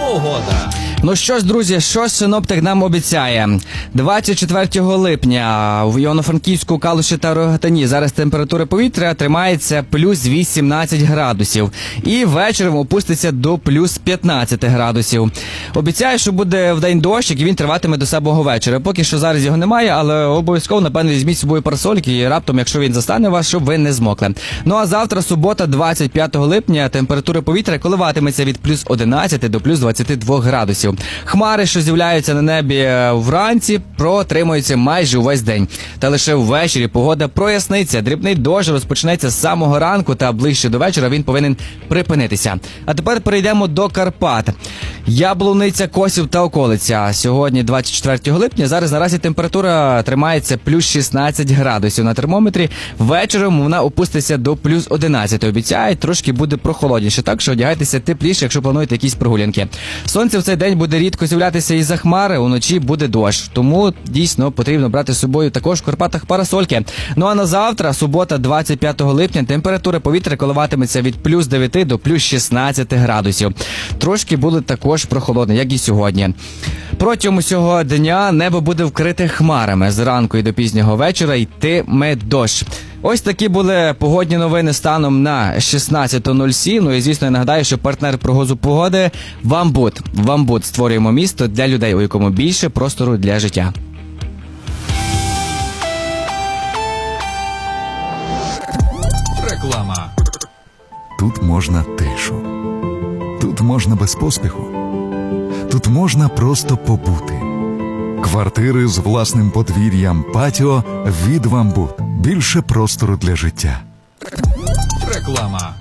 Погода. Ну що ж, друзі, що синоптик нам обіцяє? 24 липня в Івано-Франківську, Калуші та Рогатині зараз температура повітря тримається плюс 18 градусів. І вечором опуститься до плюс 15 градусів. Обіцяє, що буде вдень дощик і він триватиме до самого вечора. Поки що зараз його немає, але обов'язково, напевно, візьміть з собою парасольки і раптом, якщо він застане вас, щоб ви не змокли. Ну а завтра, субота, 25 липня, температура повітря коливатиметься від плюс 11 до плюс 22 градусів. Хмари, що з'являються на небі вранці, протримуються майже увесь день. Та лише ввечері погода проясниться. Дрібний дощ розпочнеться з самого ранку та ближче до вечора він повинен припинитися. А тепер перейдемо до Карпат. Яблуниця, Косів та околиця. Сьогодні 24 липня. Зараз наразі температура тримається плюс 16 градусів на термометрі. Вечором вона опуститься до плюс 11. Обіцяють, трошки буде прохолодніше. Так що одягайтеся тепліше, якщо плануєте якісь прогулянки. Сонце в цей день буде рідко з'являтися із-за хмари, уночі буде дощ. Тому дійсно потрібно брати з собою також в Карпатах парасольки. Ну а на завтра, субота, 25 липня, температура повітря коливатиметься від плюс 9 до плюс 16 градусів. Трошки буде також прохолодно, як і сьогодні. Протягом усього дня небо буде вкрите хмарами. Зранку і до пізнього вечора йтиме дощ. Ось такі були погодні новини станом на 16:07. Ну і, звісно, я нагадаю, що партнер прогнозу погоди – Вамбуд. Вамбуд. Створюємо місто для людей, у якому більше простору для життя. Реклама. Тут можна тишу. Тут можна без поспіху. Тут можна просто побути. Квартири з власним подвір'ям, патіо від Вамбуд. Більше простору для життя. Реклама.